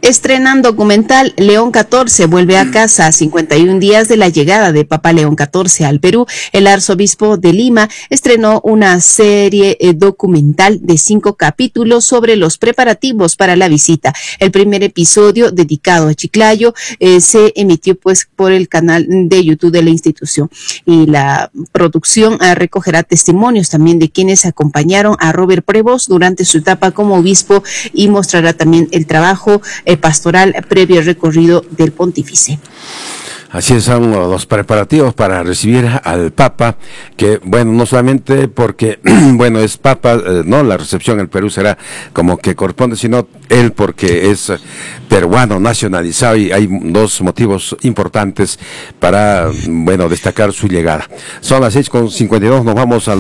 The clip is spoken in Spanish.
Estrenan documental León XIV vuelve a casa a 51 días de la llegada de Papa León XIV al Perú. El arzobispo de Lima estrenó una serie documental de 5 capítulos sobre los preparativos para la visita. El primer episodio, dedicado a Chiclayo, se emitió pues por el canal de YouTube de la institución, y la producción recogerá testimonios también de quienes acompañaron a Robert Prevost durante su etapa como obispo y mostrará también el trabajo pastoral previo al recorrido del pontífice. Así son los preparativos para recibir al Papa, que bueno, no solamente porque bueno es Papa, no, la recepción en el Perú será como que corresponde, sino él porque es peruano nacionalizado, y hay 2 motivos importantes para bueno destacar su llegada. Son las 6:52, nos vamos al